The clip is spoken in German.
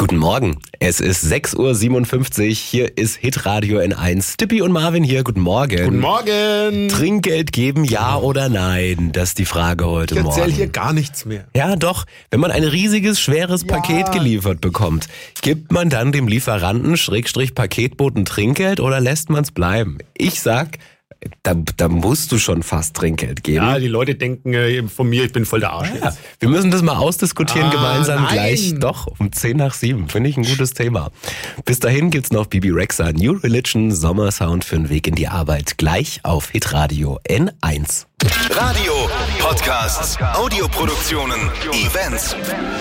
Guten Morgen, es ist 6.57 Uhr, hier ist Hitradio N1. Tippi und Marvin hier, guten Morgen. Guten Morgen. Trinkgeld geben, ja oder nein? Das ist die Frage heute Morgen. Ich erzähle hier gar nichts mehr. Ja doch, wenn man ein riesiges, schweres Paket geliefert bekommt, gibt man dann dem Lieferanten / Paketboten Trinkgeld oder lässt man es bleiben? Ich sag, da musst du schon fast Trinkgeld geben. Ja, die Leute denken von mir, ich bin voll der Arsch Ja, jetzt. wir müssen das mal ausdiskutieren gemeinsam nein. gleich. Doch, um 6:50. Finde ich ein gutes Thema. Bis dahin gibt's noch Bibi Rexha, New Religion, Sommersound für den Weg in die Arbeit. Gleich auf Hitradio N1. Radio, Podcasts, Audioproduktionen, Events.